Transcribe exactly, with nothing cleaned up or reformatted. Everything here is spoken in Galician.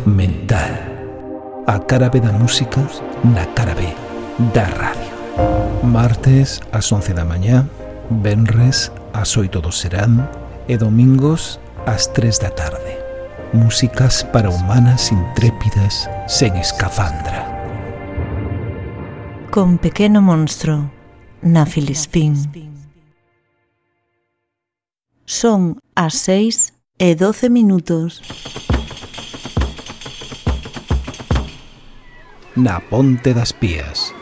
mental. A cara B da música na cara B da radio. Martes ás once da mañá, venres ás oito do serán e domingos ás tres da tarde. Músicas para humanas intrépidas sen escafandra. Con Pequeno Monstro na Filispín. Son as seis e doce minutos. Na Ponte das Pías.